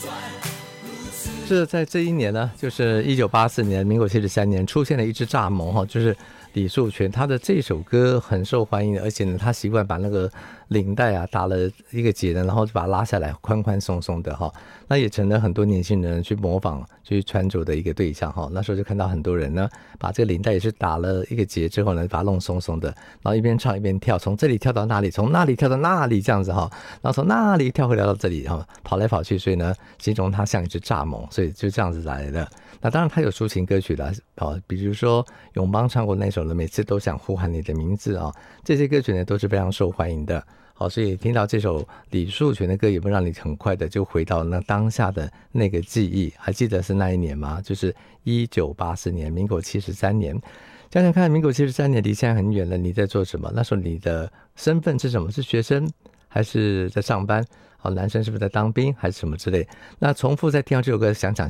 是在这一年呢，就是1984年，民国73年出现了一只蚱蜢就是李树泉，他的这首歌很受欢迎，而且呢，他习惯把那个领带打了一个结呢，然后就把它拉下来，宽宽松松的那也成了很多年轻人去模仿、去穿着的一个对象那时候就看到很多人呢，把这个领带也是打了一个结之后呢，把它弄松松的，然后一边唱一边跳，从这里跳到那里，从那里跳到那里这样子然后从那里跳回来到这里跑来跑去，所以呢，形容它像一只蚱蜢，所以就这样子来的。那当然他有抒情歌曲啦比如说永邦唱过那首呢，每次都想呼喊你的名字这些歌曲呢都是非常受欢迎的。所以听到这首李树泉的歌，也会让你很快的就回到那当下的那个记忆。还记得是那一年吗？就是1984年，民国73年。想想看，民国73年离现在很远了，你在做什么？那时候你的身份是什么？是学生还是在上班？男生是不是在当兵还是什么之类？那重复再听到这首歌，想想